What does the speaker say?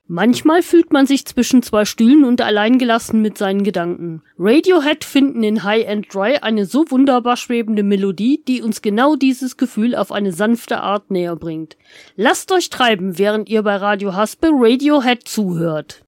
Manchmal fühlt man sich zwischen zwei Stühlen und alleingelassen mit seinen Gedanken. Radiohead finden in High and Dry eine so wunderbar schwebende Melodie, die uns genau dieses Gefühl auf eine sanfte Art näher bringt. Lasst euch treiben, während ihr bei Radio Haspel Radiohead zuhört.